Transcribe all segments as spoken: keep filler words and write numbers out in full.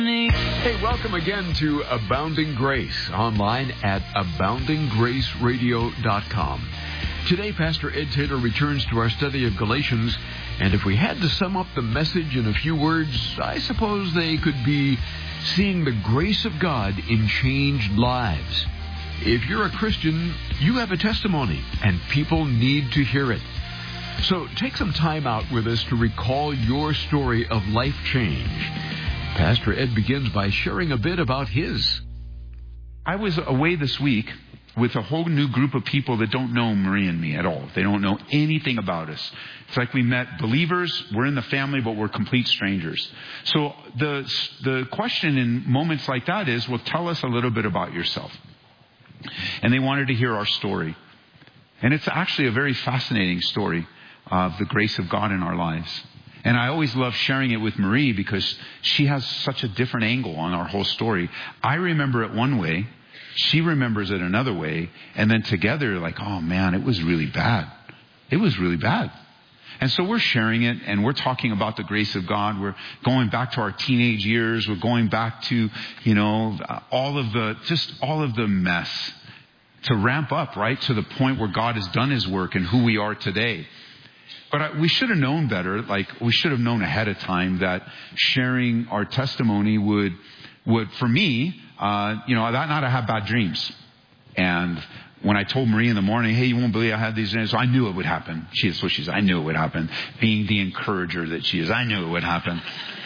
Hey, welcome again to Abounding Grace, online at abounding grace radio dot com. Today, Pastor Ed Taylor returns to our study of Galatians, and if we had to sum up the message in a few words, I suppose they could be seeing the grace of God in changed lives. If you're a Christian, you have a testimony, and people need to hear it. So take some time out with us to recall your story of life change. Pastor Ed begins by sharing a bit about his. I was away this week with a whole new group of people that don't know Marie and me at all. They don't know anything about us. It's like we met believers, we're in the family, but we're complete strangers. So the the question in moments like that is, well, tell us a little bit about yourself. And they wanted to hear our story. And it's actually a very fascinating story of the grace of God in our lives. And I always love sharing it with Marie because she has such a different angle on our whole story. I remember it one way. She remembers it another way. And then together, like, oh man, it was really bad. It was really bad. And so we're sharing it and we're talking about the grace of God. We're going back to our teenage years. We're going back to, you know, all of the, just all of the mess to ramp up, right, to the point where God has done His work and who we are today. But I, we should have known better. Like, we should have known ahead of time that sharing our testimony would, would for me, uh, you know, that night I had bad dreams. And when I told Marie in the morning, hey, you won't believe I had these dreams, so I knew it would happen. She is what she is. I knew it would happen. Being the encourager that she is, I knew it would happen.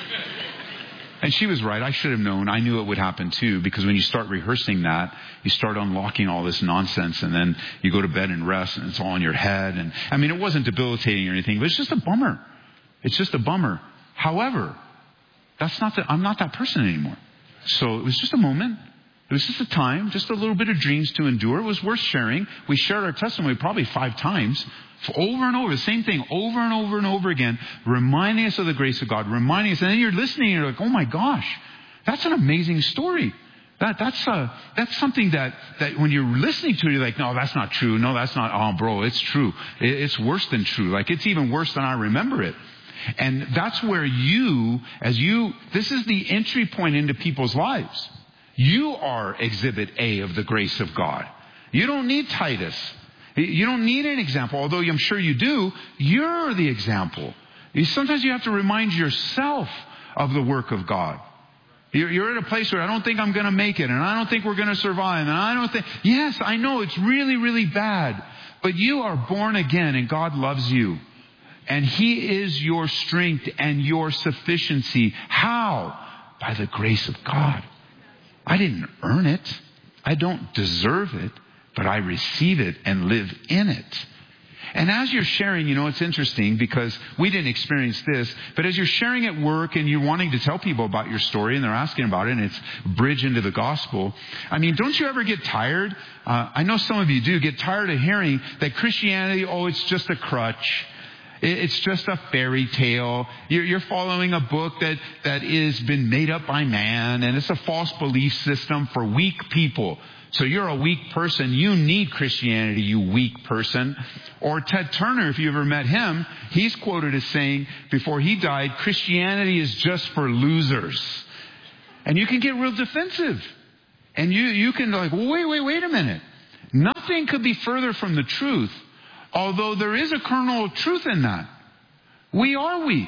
And she was right. I should have known. I knew it would happen too, because when you start rehearsing that, you start unlocking all this nonsense, and then you go to bed and rest, and it's all in your head. And I mean, it wasn't debilitating or anything, but it's just a bummer. It's just a bummer. However, that's not that I'm not that person anymore. So it was just a moment. It was just a time, just a little bit of dreams to endure. It was worth sharing. We shared our testimony probably five times. Over and over, the same thing, over and over and over again, reminding us of the grace of God, reminding us, and then you're listening, and you're like, oh my gosh, that's an amazing story. That that's uh, that's something that, that when you're listening to it, you're like, no, that's not true. No, that's not, oh bro, it's true. It, it's worse than true. Like, it's even worse than I remember it. And that's where you, as you, this is the entry point into people's lives. You are exhibit A of the grace of God. You don't need Titus. You don't need an example, although I'm sure you do. You're the example. Sometimes you have to remind yourself of the work of God. You're at a place where I don't think I'm going to make it, and I don't think we're going to survive, and I don't think... Yes, I know it's really, really bad, but you are born again, and God loves you. And He is your strength and your sufficiency. How? By the grace of God. I didn't earn it. I don't deserve it. But I receive it and live in it. And as you're sharing, you know, it's interesting because we didn't experience this, but as you're sharing at work and you're wanting to tell people about your story and they're asking about it and it's bridge into the gospel, I mean, don't you ever get tired? Uh, I know some of you do get tired of hearing that Christianity, oh, it's just a crutch. It's just a fairy tale. You're, you're following a book that, that is been made up by man, and it's a false belief system for weak people. So you're a weak person. You need Christianity, you weak person. Or Ted Turner, if you ever met him, he's quoted as saying before he died, Christianity is just for losers. And you can get real defensive. And you, you can like, well, wait, wait, wait a minute. Nothing could be further from the truth. Although there is a kernel of truth in that. We are weak.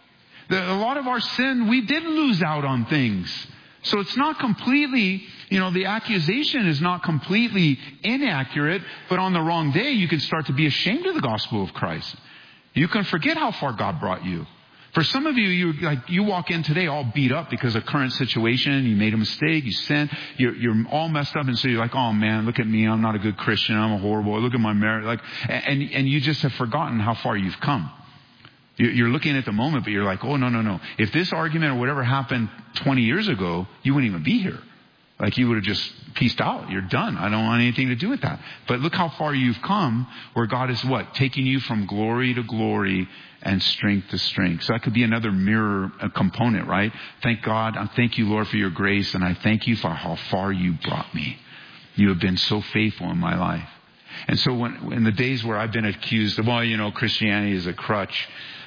A lot of our sin, we did lose out on things. So it's not completely, you know, the accusation is not completely inaccurate, but on the wrong day, you can start to be ashamed of the gospel of Christ. You can forget how far God brought you. For some of you, you like you walk in today all beat up because of current situation. You made a mistake. You sinned. You're, you're all messed up, and so you're like, "Oh man, look at me. I'm not a good Christian. I'm a horrible. Look at my marriage." Like, and and you just have forgotten how far you've come. You're looking at the moment, but you're like, "Oh no, no, no! If this argument or whatever happened twenty years ago, you wouldn't even be here. Like you would have just pieced out. You're done. I don't want anything to do with that." But look how far you've come, where God is what? Taking you from glory to glory and strength to strength. So that could be another mirror a component, right? Thank God. I thank you, Lord, for your grace, and I thank you for how far you brought me. You have been so faithful in my life. And so when in the days where I've been accused of, well, you know, Christianity is a crutch,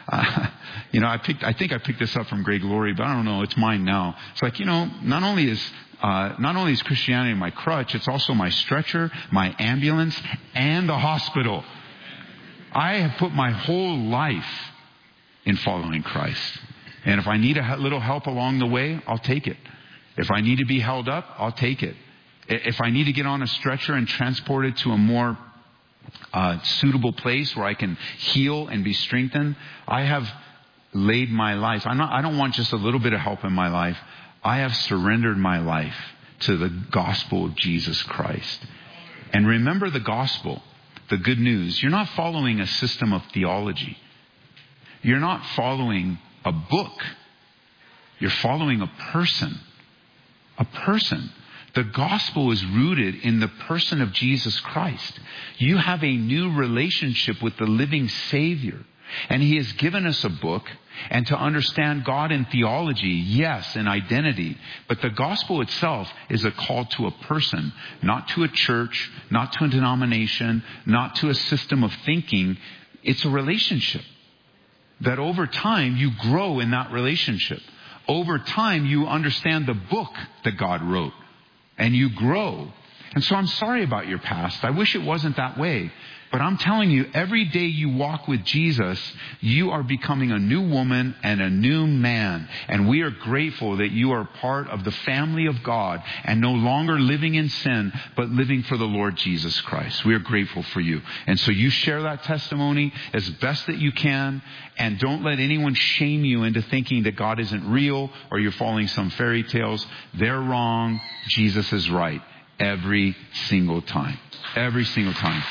Uh, you know, I picked, I think I picked this up from Greg Laurie, but I don't know, it's mine now. It's like, you know, not only is, uh, not only is Christianity my crutch, it's also my stretcher, my ambulance, and the hospital. I have put my whole life in following Christ. And if I need a little help along the way, I'll take it. If I need to be held up, I'll take it. If I need to get on a stretcher and transport it to a more uh, suitable place where I can heal and be strengthened, I have laid my life. I'm not, I don't want just a little bit of help in my life. I have surrendered my life to the gospel of Jesus Christ. And remember the gospel, the good news. You're not following a system of theology. You're not following a book. You're following a person. A person. The gospel is rooted in the person of Jesus Christ. You have a new relationship with the living Savior. And He has given us a book. And to understand God in theology, yes, in identity. But the gospel itself is a call to a person, not to a church, not to a denomination, not to a system of thinking. It's a relationship. That over time you grow in that relationship. Over time you understand the book that God wrote. And you grow. And so I'm sorry about your past. I wish it wasn't that way. But I'm telling you, every day you walk with Jesus, you are becoming a new woman and a new man. And we are grateful that you are part of the family of God and no longer living in sin, but living for the Lord Jesus Christ. We are grateful for you. And so you share that testimony as best that you can. And don't let anyone shame you into thinking that God isn't real or you're following some fairy tales. They're wrong. Jesus is right. Every single time. Every single time.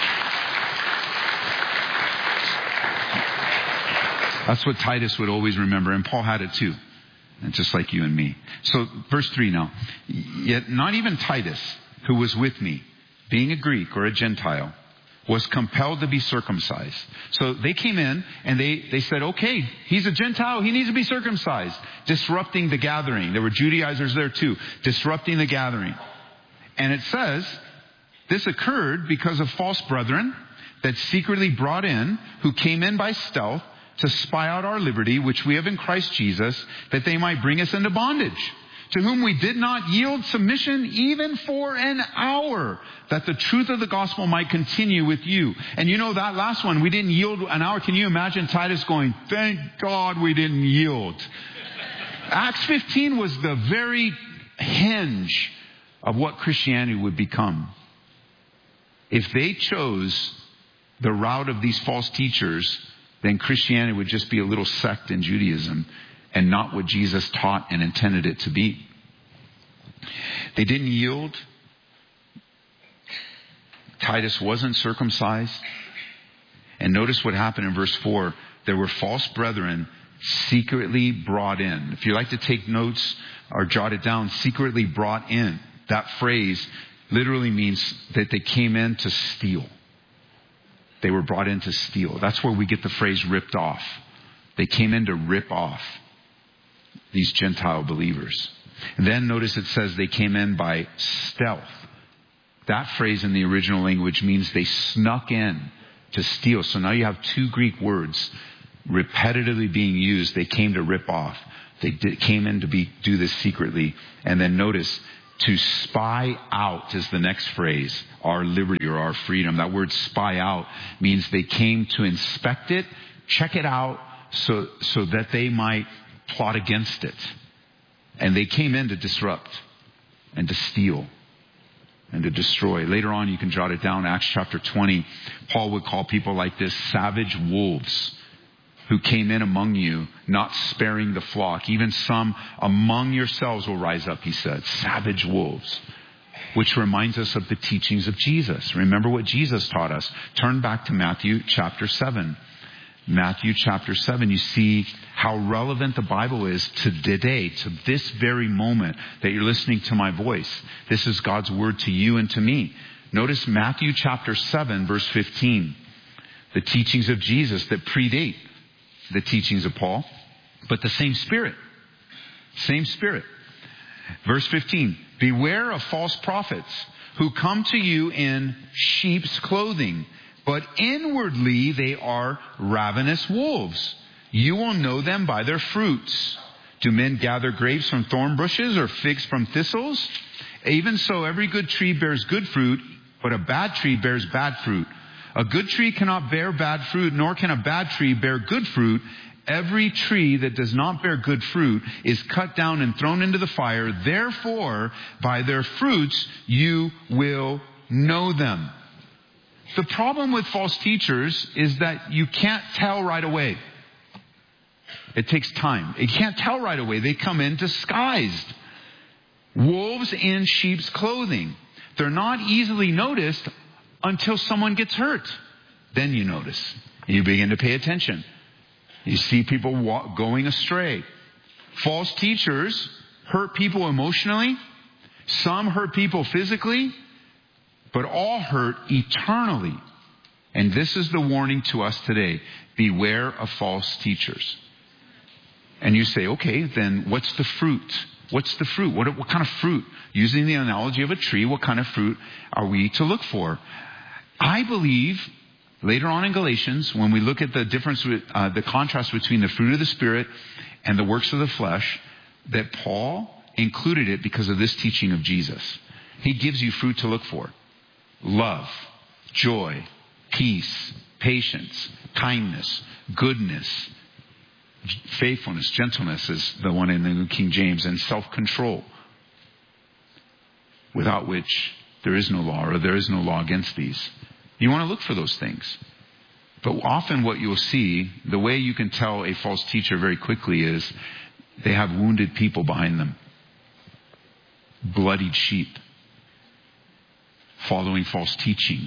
That's what Titus would always remember, and Paul had it too. And just like you and me. So, verse three now. Yet not even Titus, who was with me, being a Greek or a Gentile, was compelled to be circumcised. So they came in and they, they said, okay, he's a Gentile, he needs to be circumcised. Disrupting the gathering. There were Judaizers there too. Disrupting the gathering. And it says, this occurred because of false brethren that secretly brought in, who came in by stealth, to spy out our liberty, which we have in Christ Jesus, that they might bring us into bondage, to whom we did not yield submission even for an hour, that the truth of the gospel might continue with you. And you know that last one, we didn't yield an hour. Can you imagine Titus going, thank God we didn't yield? Acts fifteen was the very hinge of what Christianity would become. If they chose the route of these false teachers, then Christianity would just be a little sect in Judaism and not what Jesus taught and intended it to be. They didn't yield. Titus wasn't circumcised. And notice what happened in verse four. There were false brethren secretly brought in. If you like to take notes or jot it down, secretly brought in. That phrase literally means that they came in to steal. They were brought in to steal. That's where we get the phrase ripped off. They came in to rip off these Gentile believers. And then notice it says they came in by stealth. That phrase in the original language means they snuck in to steal. So now you have two Greek words repetitively being used. They came to rip off. They did, came in to be do this secretly. And then notice, to spy out is the next phrase, our liberty or our freedom. That word spy out means they came to inspect it, check it out, so, so that they might plot against it. And they came in to disrupt and to steal and to destroy. Later on, you can jot it down, Acts chapter twenty, Paul would call people like this savage wolves, who came in among you, not sparing the flock. Even some among yourselves will rise up, he said. Savage wolves. Which reminds us of the teachings of Jesus. Remember what Jesus taught us. Turn back to Matthew chapter seven. Matthew chapter seven, you see how relevant the Bible is to today, to this very moment that you're listening to my voice. This is God's word to you and to me. Notice Matthew chapter seven, verse fifteen. The teachings of Jesus that predate the teachings of Paul, but the same Spirit. Same Spirit. Verse fifteen. Beware of false prophets who come to you in sheep's clothing, but inwardly they are ravenous wolves. You will know them by their fruits. Do men gather grapes from thorn bushes or figs from thistles? Even so, every good tree bears good fruit, but a bad tree bears bad fruit. A good tree cannot bear bad fruit, nor can a bad tree bear good fruit. Every tree that does not bear good fruit is cut down and thrown into the fire. Therefore, by their fruits you will know them. The problem with false teachers is that you can't tell right away. It takes time. You can't tell right away. They come in disguised. Wolves in sheep's clothing. They're not easily noticed until someone gets hurt. Then you notice. And you begin to pay attention. You see people walk, going astray. False teachers hurt people emotionally. Some hurt people physically. But all hurt eternally. And this is the warning to us today. Beware of false teachers. And you say, okay, then what's the fruit? What's the fruit? What, what kind of fruit? Using the analogy of a tree, what kind of fruit are we to look for? I believe later on in Galatians, when we look at the difference, with, uh, the contrast between the fruit of the Spirit and the works of the flesh, that Paul included it because of this teaching of Jesus. He gives you fruit to look for. Love, joy, peace, patience, kindness, goodness, faithfulness, gentleness is the one in the New King James, and self-control, without which there is no law, or there is no law against these. You want to look for those things. But often what you'll see, the way you can tell a false teacher very quickly is they have wounded people behind them. Bloodied sheep. Following false teaching.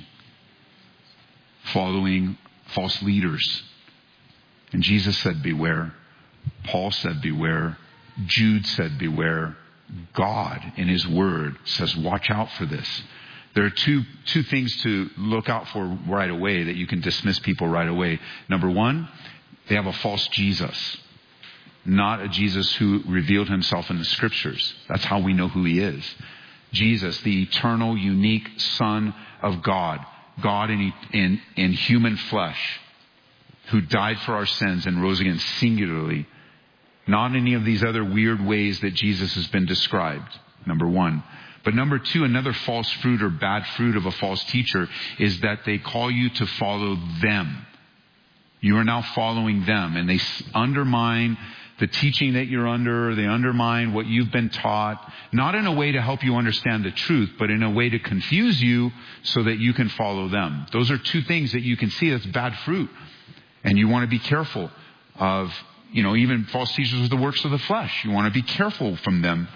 Following false leaders. And Jesus said, beware. Paul said, beware. Jude said, beware. God, in His Word, says, watch out for this. There are two two things to look out for right away that you can dismiss people right away. Number one, they have a false Jesus. Not a Jesus who revealed Himself in the Scriptures. That's how we know who He is. Jesus, the eternal, unique Son of God. God in, in, in human flesh. Who died for our sins and rose again singularly. Not any of these other weird ways that Jesus has been described. Number one. But number two, another false fruit or bad fruit of a false teacher is that they call you to follow them. You are now following them, and they undermine the teaching that you're under. They undermine what you've been taught, not in a way to help you understand the truth, but in a way to confuse you so that you can follow them. Those are two things that you can see that's bad fruit. And you want to be careful of, you know, even false teachers with the works of the flesh. You want to be careful from them.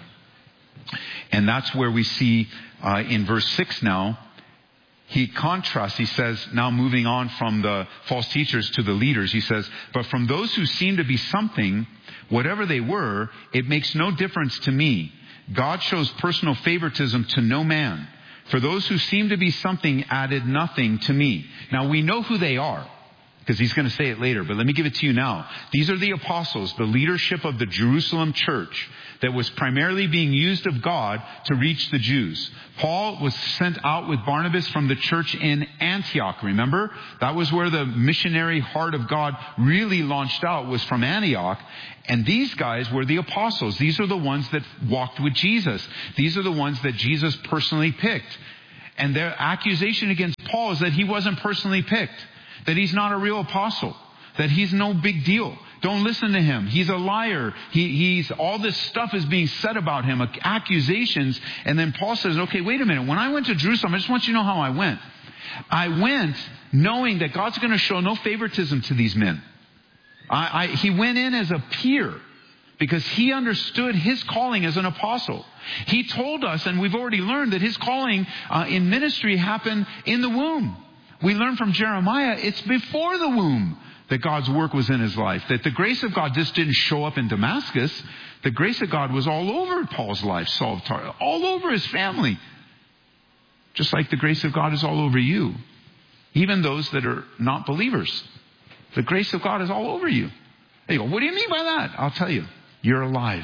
And that's where we see uh, in verse six now, he contrasts, he says, now moving on from the false teachers to the leaders, he says, but from those who seem to be something, whatever they were, it makes no difference to me. God shows personal favoritism to no man. For those who seem to be something added nothing to me. Now we know who they are. Because he's going to say it later, but let me give it to you now. These are the apostles, the leadership of the Jerusalem church that was primarily being used of God to reach the Jews. Paul was sent out with Barnabas from the church in Antioch, remember? That was where the missionary heart of God really launched out, was from Antioch. And these guys were the apostles. These are the ones that walked with Jesus. These are the ones that Jesus personally picked. And their accusation against Paul is that he wasn't personally picked. That he's not a real apostle. That he's no big deal. Don't listen to him. He's a liar. He, he's all this stuff is being said about him, accusations. And then Paul says, okay, wait a minute. When I went to Jerusalem, I just want you to know how I went. I went knowing that God's going to show no favoritism to these men. I, I, he went in as a peer because he understood his calling as an apostle. He told us, and we've already learned, that his calling uh, in ministry happened in the womb. We learn from Jeremiah, it's before the womb that God's work was in his life. That the grace of God just didn't show up in Damascus. The grace of God was all over Paul's life, Saul of Tarsus, all over his family. Just like the grace of God is all over you. Even those that are not believers. The grace of God is all over you. They go, what do you mean by that? I'll tell you. You're alive.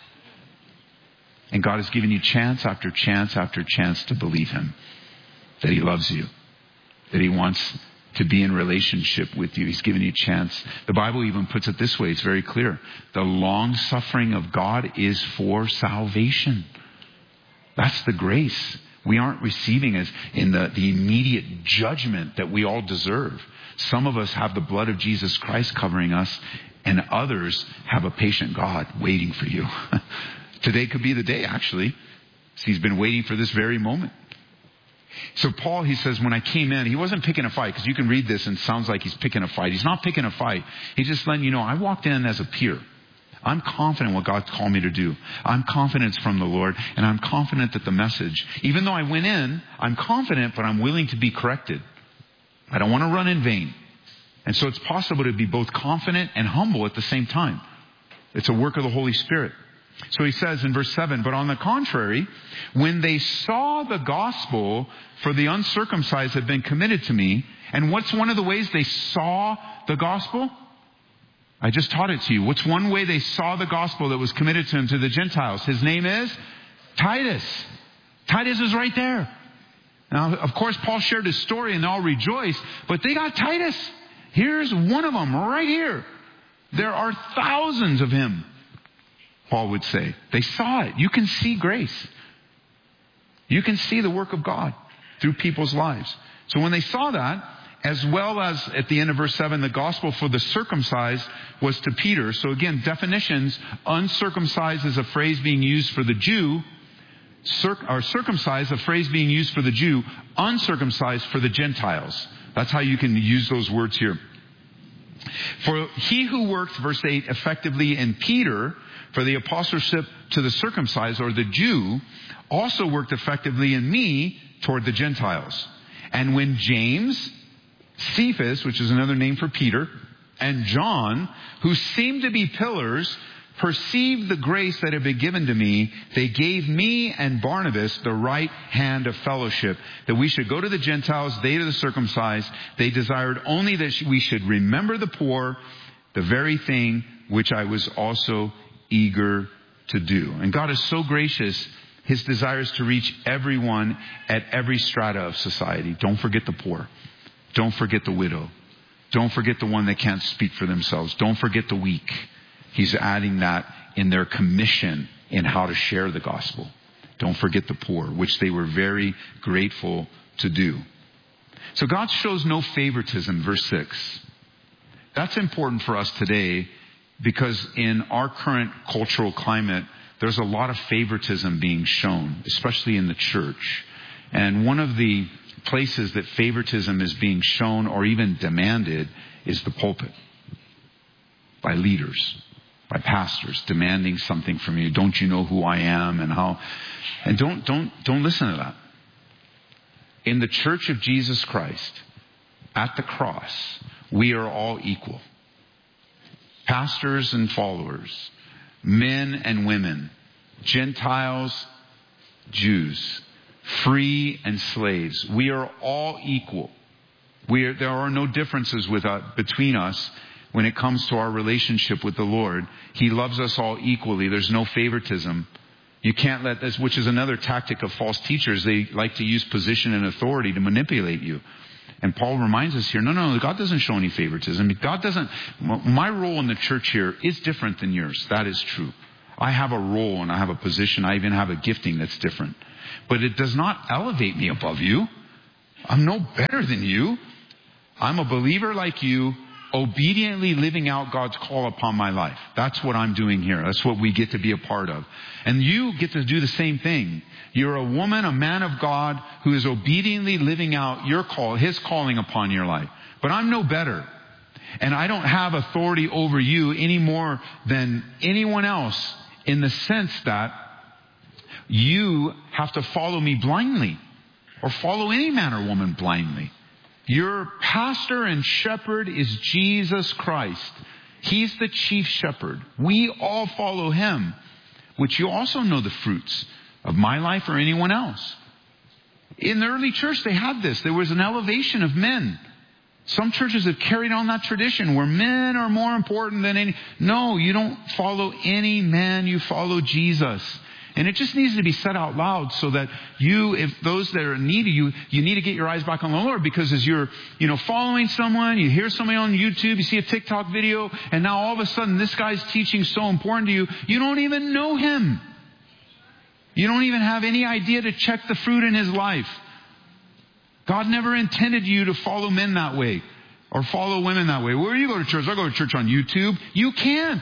And God has given you chance after chance after chance to believe Him. That He loves you. That He wants to be in relationship with you. He's given you a chance. The Bible even puts it this way. It's very clear. The long suffering of God is for salvation. That's the grace. We aren't receiving as in the, the immediate judgment that we all deserve. Some of us have the blood of Jesus Christ covering us, and others have a patient God waiting for you. Today could be the day, actually. He's been waiting for this very moment. So Paul, he says, when I came in, he wasn't picking a fight, because you can read this and it sounds like he's picking a fight. He's not picking a fight. He's just letting you know, I walked in as a peer. I'm confident what God's called me to do. I'm confident it's from the Lord, and I'm confident that the message, even though I went in, I'm confident, but I'm willing to be corrected. I don't want to run in vain. And so it's possible to be both confident and humble at the same time. It's a work of the Holy Spirit. So he says in verse seven, but on the contrary, when they saw the gospel for the uncircumcised had been committed to me, and what's one of the ways they saw the gospel? I just taught it to you. What's one way they saw the gospel that was committed to him, to the Gentiles? His name is Titus. Titus is right there. Now, of course, Paul shared his story and they all rejoiced, but they got Titus. Here's one of them right here. There are thousands of him, Paul would say. They saw it. You can see grace. You can see the work of God through people's lives. So when they saw that, as well as at the end of verse seven, the gospel for the circumcised was to Peter. So again, definitions, uncircumcised is a phrase being used for the Jew, Circ- or circumcised, a phrase being used for the Jew, uncircumcised for the Gentiles. That's how you can use those words here. For he who worked, verse eight, effectively in Peter for the apostleship to the circumcised or the Jew, also worked effectively in me toward the Gentiles. And when James, Cephas, which is another name for Peter, and John, who seemed to be pillars, perceived the grace that had been given to me, they gave me and Barnabas the right hand of fellowship, that we should go to the Gentiles, they to the circumcised. They desired only that we should remember the poor, the very thing which I was also eager to do. And God is so gracious. His desire is to reach everyone at every strata of society. Don't forget the poor. Don't forget the widow. Don't forget the one that can't speak for themselves. Don't forget the weak. He's adding that in their commission in how to share the gospel. Don't forget the poor, which they were very grateful to do. So God shows no favoritism, verse six. That's important for us today because in our current cultural climate, there's a lot of favoritism being shown, especially in the church. And one of the places that favoritism is being shown or even demanded is the pulpit. By leaders, by pastors, demanding something from you. Don't you know who I am and how? And don't, don't, don't listen to that. In the church of Jesus Christ, at the cross, we are all equal. Pastors and followers, men and women, Gentiles, Jews, free and slaves. We are all equal. We are, there are no differences with, uh, between us when it comes to our relationship with the Lord. He loves us all equally. There's no favoritism. You can't let this, which is another tactic of false teachers. They like to use position and authority to manipulate you. And Paul reminds us here, no, no, God doesn't show any favoritism. God doesn't, my role in the church here is different than yours. That is true. I have a role and I have a position. I even have a gifting that's different. But it does not elevate me above you. I'm no better than you. I'm a believer like you, obediently living out God's call upon my life. That's what I'm doing here. That's what we get to be a part of. And you get to do the same thing. You're a woman, a man of God who is obediently living out your call, His calling upon your life. But I'm no better. And I don't have authority over you any more than anyone else in the sense that you have to follow me blindly or follow any man or woman blindly. Your pastor and shepherd is Jesus Christ. He's the chief shepherd. We all follow Him, which you also know the fruits of my life or anyone else. In the early church, they had this. There was an elevation of men. Some churches have carried on that tradition where men are more important than any. No, you don't follow any man. You follow Jesus. And it just needs to be said out loud so that you, if those that are in need of you, you need to get your eyes back on the Lord, because as you're, you know, following someone, you hear somebody on YouTube, you see a TikTok video, and now all of a sudden this guy's teaching so important to you, you don't even know him. You don't even have any idea to check the fruit in his life. God never intended you to follow men that way or follow women that way. Where do you go to church? I go to church on YouTube. You can't.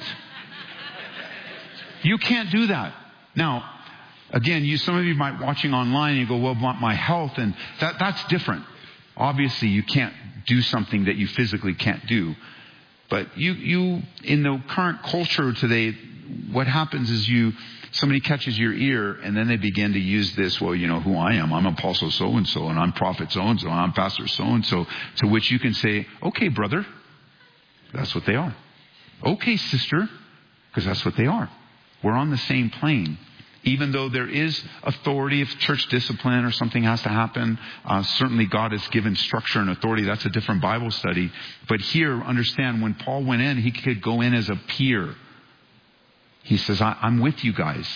You can't do that. Now, again, you, some of you might be watching online and you go, well, my health, and that, that's different. Obviously, you can't do something that you physically can't do. But you, you, in the current culture today, what happens is you, somebody catches your ear and then they begin to use this, well, you know who I am. I'm Apostle so-and-so and I'm Prophet so-and-so and I'm Pastor so-and-so. To which you can say, okay, brother, that's what they are. Okay, sister, because that's what they are. We're on the same plane. Even though there is authority, if church discipline or something has to happen, uh, certainly God has given structure and authority. That's a different Bible study. But here, understand, when Paul went in, he could go in as a peer. He says, I, I'm with you guys.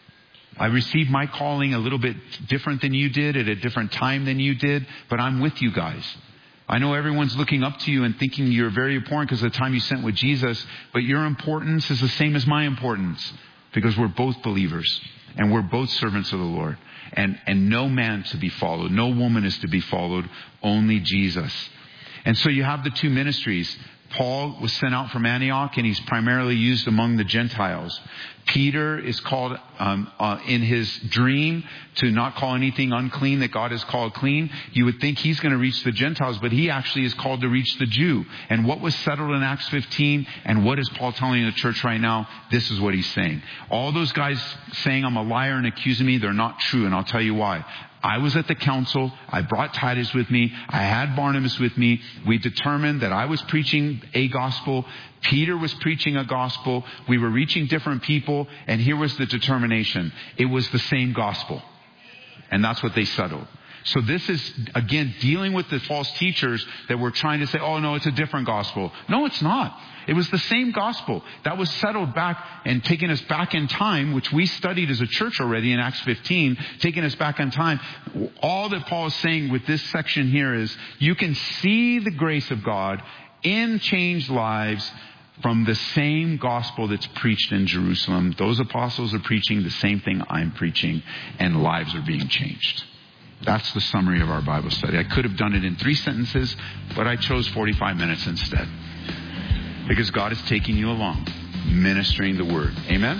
I received my calling a little bit different than you did, at a different time than you did, but I'm with you guys. I know everyone's looking up to you and thinking you're very important because of the time you spent with Jesus, but your importance is the same as my importance, because we're both believers and we're both servants of the Lord. And, and no man to be followed, no woman is to be followed, only Jesus. And so you have the two ministries. Paul was sent out from Antioch, and he's primarily used among the Gentiles. Peter is called um, uh, in his dream to not call anything unclean that God has called clean. You would think he's going to reach the Gentiles, but he actually is called to reach the Jew. And what was settled in Acts fifteen, and what is Paul telling the church right now? This is what he's saying. All those guys saying I'm a liar and accusing me, they're not true, and I'll tell you why. I was at the council. I brought Titus with me. I had Barnabas with me. We determined that I was preaching a gospel. Peter was preaching a gospel. We were reaching different people. And here was the determination. It was the same gospel. And that's what they settled. So this is, again, dealing with the false teachers that were trying to say, oh, no, it's a different gospel. No, it's not. It was the same gospel that was settled back and taking us back in time, which we studied as a church already in Acts fifteen, taking us back in time. All that Paul is saying with this section here is you can see the grace of God in changed lives from the same gospel that's preached in Jerusalem. Those apostles are preaching the same thing I'm preaching, and lives are being changed. That's the summary of our Bible study. I could have done it in three sentences, but I chose forty-five minutes instead. Because God is taking you along, ministering the word. Amen?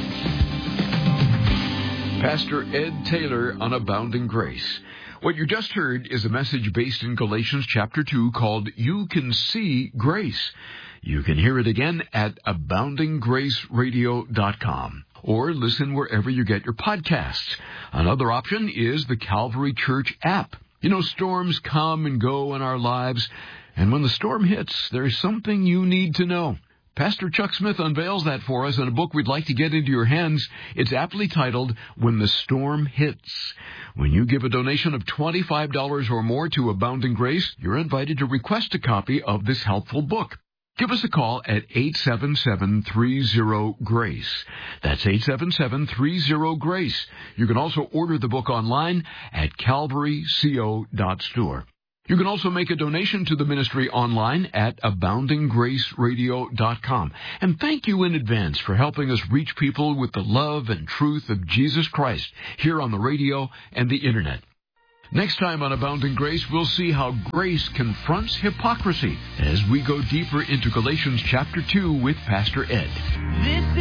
Pastor Ed Taylor on Abounding Grace. What you just heard is a message based in Galatians chapter two called You Can See Grace. You can hear it again at abounding grace radio dot com. Or listen wherever you get your podcasts. Another option is the Calvary Church app. You know, storms come and go in our lives, and when the storm hits, there's something you need to know. Pastor Chuck Smith unveils that for us in a book we'd like to get into your hands. It's aptly titled, When the Storm Hits. When you give a donation of twenty-five dollars or more to Abounding Grace, you're invited to request a copy of this helpful book. Give us a call at eight seven seven, three zero, GRACE. That's eight seven seven, three zero, GRACE. You can also order the book online at calvary co dot store. You can also make a donation to the ministry online at abounding grace radio dot com. And thank you in advance for helping us reach people with the love and truth of Jesus Christ here on the radio and the internet. Next time on Abounding Grace, we'll see how grace confronts hypocrisy as we go deeper into Galatians chapter two with Pastor Ed. This